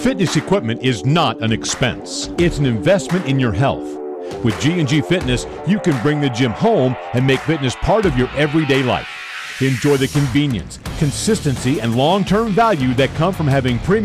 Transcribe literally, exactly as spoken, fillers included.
Fitness equipment is not an expense. It's an investment in your health. With G and G Fitness, you can bring the gym home and make fitness part of your everyday life. Enjoy the convenience, consistency, and long-term value that come from having premium